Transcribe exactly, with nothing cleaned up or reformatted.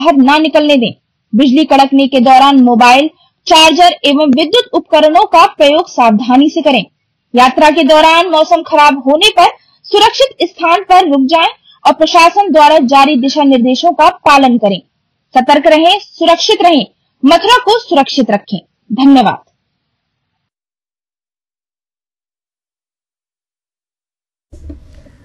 बाहर ना निकलने दें। बिजली कड़कने के दौरान मोबाइल, चार्जर एवं विद्युत उपकरणों का प्रयोग सावधानी से करें। यात्रा के दौरान मौसम खराब होने पर सुरक्षित स्थान पर रुक जाएं और प्रशासन द्वारा जारी दिशा निर्देशों का पालन करें। सतर्क रहें, सुरक्षित रहें, मथुरा को सुरक्षित रखें। धन्यवाद।